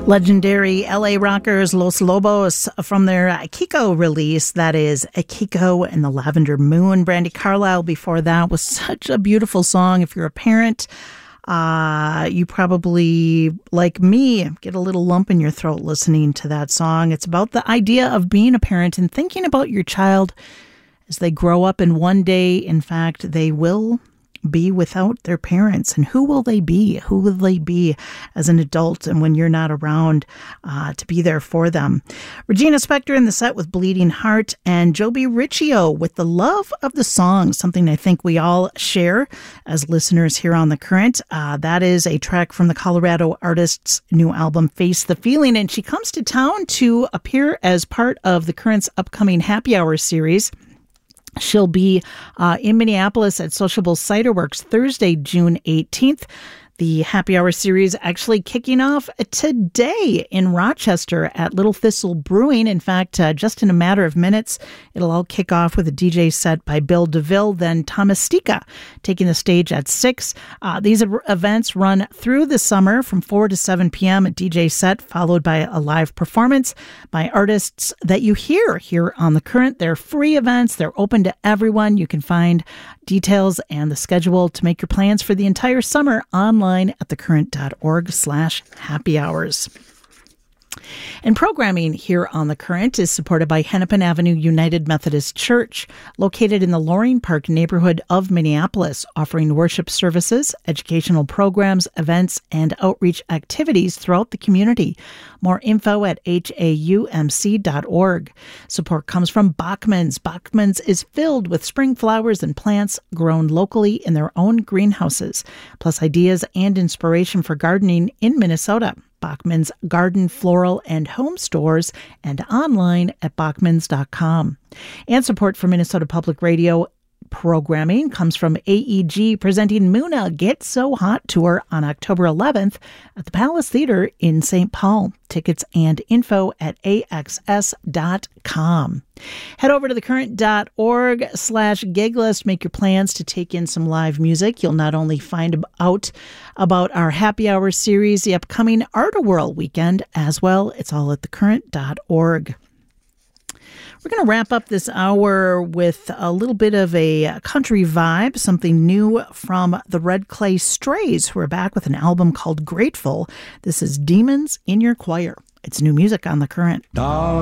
Legendary LA rockers Los Lobos from their Kiko release, that is Kiko and the Lavender Moon. Brandi Carlile before that was such a beautiful song. If you're a parent, you probably, like me, get a little lump in your throat listening to that song. It's about the idea of being a parent and thinking about your child as they grow up, and one day, in fact, they will be without their parents. And who will they be? Who will they be as an adult and when you're not around to be there for them? Regina Spektor in the set with Bleeding Heart, and Joby Riccio with The Love of the Song, something I think we all share as listeners here on The Current. That is a track from the Colorado artist's new album, Face the Feeling, and she comes to town to appear as part of The Current's upcoming Happy Hour series. She'll be in Minneapolis at Sociable Cider Works Thursday, June 18th. The Happy Hour series actually kicking off today in Rochester at Little Thistle Brewing. In fact, just in a matter of minutes, it'll all kick off with a DJ set by Bill DeVille, then Thomas Stika taking the stage at 6. These events run through the summer from 4 to 7 p.m. A DJ set followed by a live performance by artists that you hear here on The Current. They're free events. They're open to everyone. You can find details and the schedule to make your plans for the entire summer online at thecurrent.org/happy hours. And programming here on The Current is supported by Hennepin Avenue United Methodist Church, located in the Loring Park neighborhood of Minneapolis, offering worship services, educational programs, events, and outreach activities throughout the community. More info at haumc.org. Support comes from Bachman's. Bachman's is filled with spring flowers and plants grown locally in their own greenhouses, plus ideas and inspiration for gardening in Minnesota. Bachman's Garden, Floral, and Home Stores, and online at bachmans.com. And support for Minnesota Public Radio programming comes from AEG, presenting Muna Get So Hot Tour on October 11th at the Palace Theater in St. Paul. Tickets and info at axs.com. Head over to thecurrent.org/giglist. Make your plans to take in some live music. You'll not only find out about our Happy Hour series, the upcoming Art-A-Whirl weekend as well. It's all at thecurrent.org. We're going to wrap up this hour with a little bit of a country vibe, something new from the Red Clay Strays, who are back with an album called Grateful. This is Demons in Your Choir. It's new music on The Current.